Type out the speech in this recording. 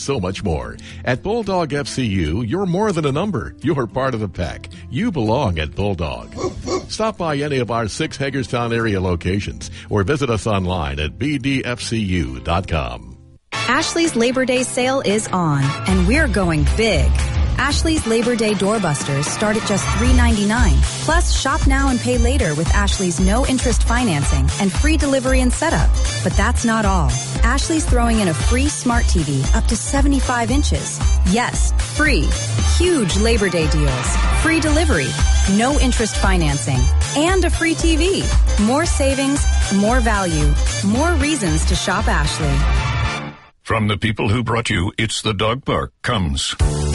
so much more. At Bulldog FCU, you're more than a number. You're part of the pack. You belong at Bulldog. Stop by any of our 6 Hagerstown area locations or visit us online at bdfcu.com. Ashley's Labor Day sale is on, and we're going big. Ashley's Labor Day doorbusters start at just $3.99. Plus, shop now and pay later with Ashley's no-interest financing and free delivery and setup. But that's not all. Ashley's throwing in a free smart TV up to 75 inches. Yes, free. Huge Labor Day deals. Free delivery. No interest financing. And a free TV. More savings, more value, more reasons to shop Ashley. From the people who brought you It's the Dog Park comes